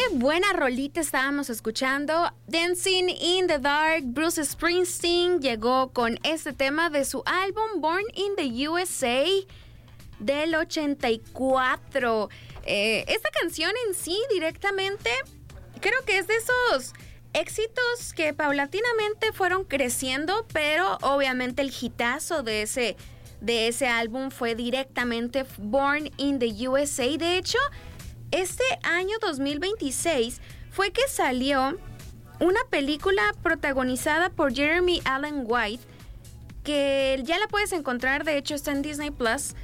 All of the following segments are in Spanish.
buena rolita estábamos escuchando. Dancing in the Dark. Bruce Springsteen llegó con este tema de su álbum Born in the USA del 84. Esta canción en sí directamente creo que es de esos éxitos que paulatinamente fueron creciendo, pero obviamente el hitazo de ese álbum fue directamente Born in the USA. De hecho, este año 2026 fue que salió una película protagonizada por Jeremy Allen White, que ya la puedes encontrar, de hecho está en Disney Plus.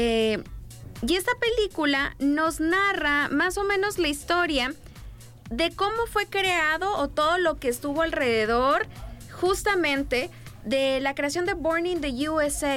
Y esta película nos narra más o menos la historia de cómo fue creado o todo lo que estuvo alrededor justamente de la creación de Born in the USA.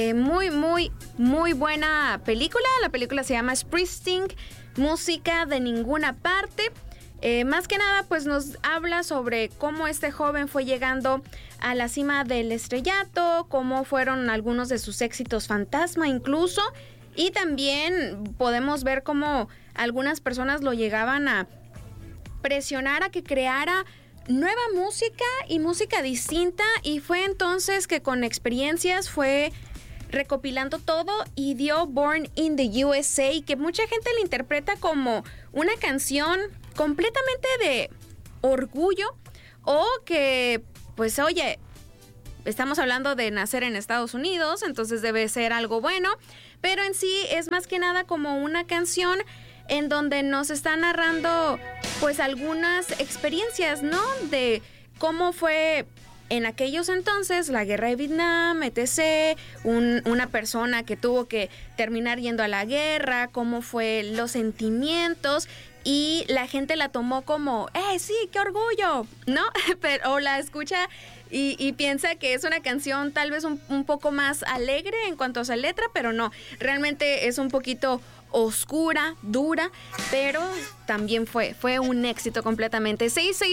Muy buena película. La película se llama Springsteen, música de ninguna parte. Más que nada pues nos habla sobre cómo este joven fue llegando a la cima del estrellato, cómo fueron algunos de sus éxitos fantasma incluso, y también podemos ver cómo algunas personas lo llegaban a presionar a que creara nueva música y música distinta, y fue entonces que con experiencias fue recopilando todo y dio Born in the USA, que mucha gente le interpreta como una canción completamente de orgullo, o que pues oye, estamos hablando de nacer en Estados Unidos, entonces debe ser algo bueno, pero en sí es más que nada como una canción en donde nos está narrando pues algunas experiencias, ¿no? De cómo fue en aquellos entonces la guerra de Vietnam, etc. Una persona que tuvo que terminar yendo a la guerra, cómo fue los sentimientos, y la gente la tomó como, sí, qué orgullo, ¿no? Pero, o la escucha y piensa que es una canción tal vez un poco más alegre en cuanto a su letra, pero no, realmente es un poquito oscura, dura, pero también fue un éxito completamente.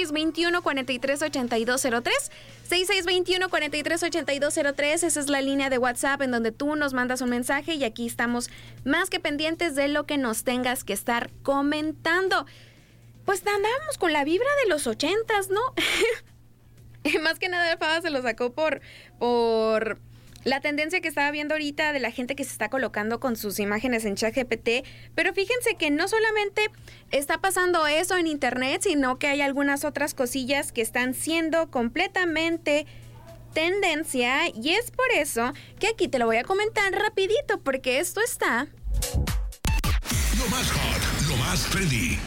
6621-438203, 6621-438203, esa es la línea de WhatsApp en donde tú nos mandas un mensaje, y aquí estamos más que pendientes de lo que nos tengas que estar comentando. Pues andábamos con la vibra de los 80s, ¿no? Más que nada Faba se lo sacó por la tendencia que estaba viendo ahorita de la gente que se está colocando con sus imágenes en ChatGPT, pero fíjense que no solamente está pasando eso en internet, sino que hay algunas otras cosillas que están siendo completamente tendencia, y es por eso que aquí te lo voy a comentar rapidito, porque esto está... Lo más hot, lo más trendy.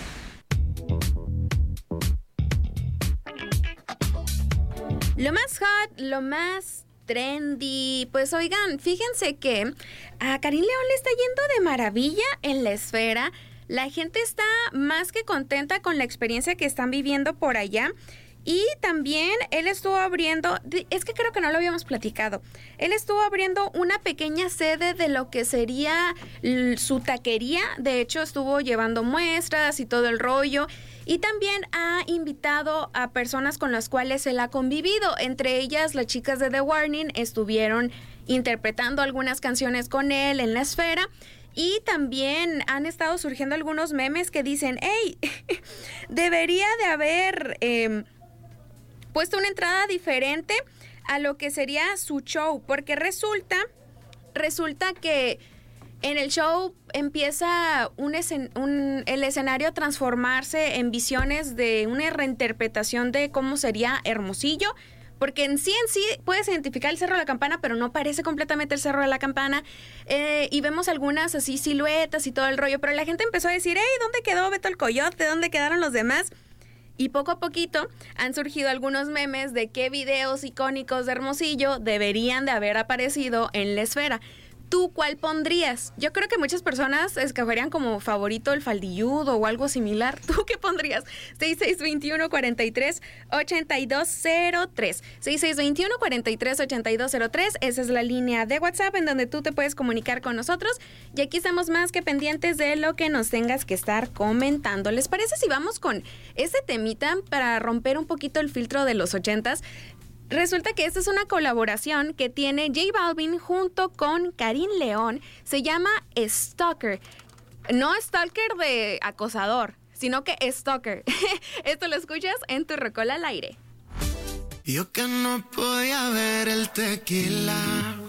Lo más hot, lo más trendy. Pues oigan, fíjense que a Karim León le está yendo de maravilla en la esfera. La gente está más que contenta con la experiencia que están viviendo por allá. Y también él estuvo abriendo, es que creo que no lo habíamos platicado, él estuvo abriendo una pequeña sede de lo que sería su taquería. De hecho estuvo llevando muestras y todo el rollo, y también ha invitado a personas con las cuales él ha convivido. Entre ellas las chicas de The Warning estuvieron interpretando algunas canciones con él en la esfera. Y también han estado surgiendo algunos memes que dicen, hey, debería de haber puesto una entrada diferente a lo que sería su show, porque resulta que en el show empieza el escenario a transformarse en visiones de una reinterpretación de cómo sería Hermosillo, porque en sí puedes identificar el Cerro de la Campana, pero no parece completamente el Cerro de la Campana, y vemos algunas así siluetas y todo el rollo, pero la gente empezó a decir, hey, ¿dónde quedó Beto el Coyote? ¿Dónde quedaron los demás? Y poco a poquito han surgido algunos memes de qué videos icónicos de Hermosillo deberían de haber aparecido en la esfera. ¿Tú cuál pondrías? Yo creo que muchas personas escogerían como favorito el Faldilludo o algo similar. ¿Tú qué pondrías? 6621-43-8203. 6621-43-8203. Esa es la línea de WhatsApp en donde tú te puedes comunicar con nosotros. Y aquí estamos más que pendientes de lo que nos tengas que estar comentando. ¿Les parece si vamos con este temita para romper un poquito el filtro de los 80s? Resulta que esta es una colaboración que tiene J Balvin junto con Karim León. Se llama Stalker. No Stalker de acosador, sino que Stalker. Esto lo escuchas en Tu Rocola al Aire. Yo que no podía ver el tequila,